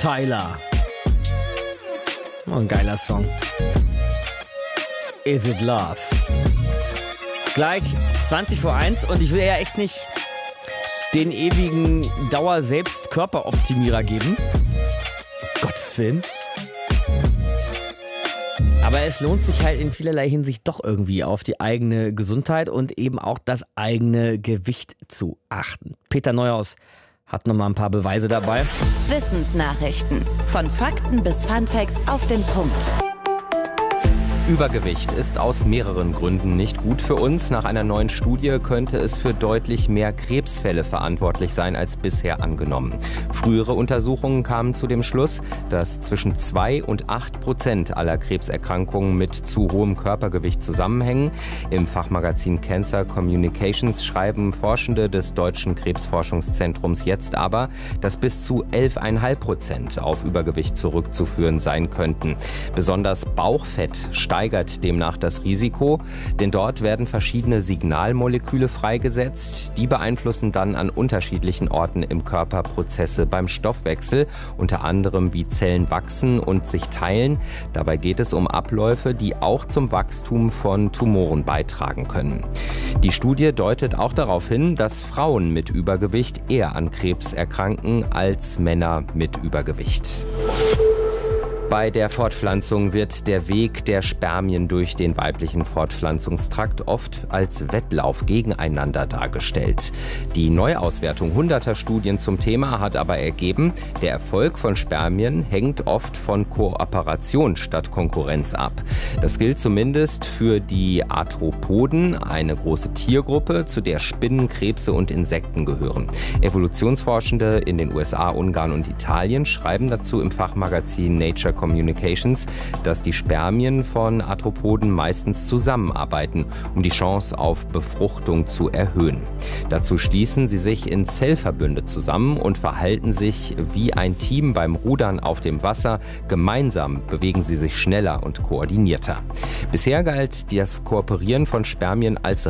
Tyler. Oh, ein geiler Song. Is It Love? Gleich 20 vor 1 und ich will ja echt nicht den ewigen Dauer-Selbst-Körperoptimierer geben. Gottes Willen. Aber es lohnt sich halt in vielerlei Hinsicht doch irgendwie auf die eigene Gesundheit und eben auch das eigene Gewicht zu achten. Peter Neuhaus hat nochmal ein paar Beweise dabei. Wissensnachrichten. Von Fakten bis Funfacts auf den Punkt. Übergewicht ist aus mehreren Gründen nicht gut für uns. Nach einer neuen Studie könnte es für deutlich mehr Krebsfälle verantwortlich sein als bisher angenommen. Frühere Untersuchungen kamen zu dem Schluss, dass zwischen 2 und 8% aller Krebserkrankungen mit zu hohem Körpergewicht zusammenhängen. Im Fachmagazin Cancer Communications schreiben Forschende des Deutschen Krebsforschungszentrums jetzt aber, dass bis zu 11,5% auf Übergewicht zurückzuführen sein könnten. Besonders Bauchfett steigert demnach das Risiko, denn dort werden verschiedene Signalmoleküle freigesetzt. Die beeinflussen dann an unterschiedlichen Orten im Körper Prozesse beim Stoffwechsel, unter anderem wie Zellen wachsen und sich teilen. Dabei geht es um Abläufe, die auch zum Wachstum von Tumoren beitragen können. Die Studie deutet auch darauf hin, dass Frauen mit Übergewicht eher an Krebs erkranken als Männer mit Übergewicht. Bei der Fortpflanzung wird der Weg der Spermien durch den weiblichen Fortpflanzungstrakt oft als Wettlauf gegeneinander dargestellt. Die Neuauswertung hunderter Studien zum Thema hat aber ergeben, der Erfolg von Spermien hängt oft von Kooperation statt Konkurrenz ab. Das gilt zumindest für die Arthropoden, eine große Tiergruppe, zu der Spinnen, Krebse und Insekten gehören. Evolutionsforschende in den USA, Ungarn und Italien schreiben dazu im Fachmagazin Nature Communications, dass die Spermien von Arthropoden meistens zusammenarbeiten, um die Chance auf Befruchtung zu erhöhen. Dazu schließen sie sich in Zellverbünde zusammen und verhalten sich wie ein Team beim Rudern auf dem Wasser. Gemeinsam bewegen sie sich schneller und koordinierter. Bisher galt das Kooperieren von Spermien als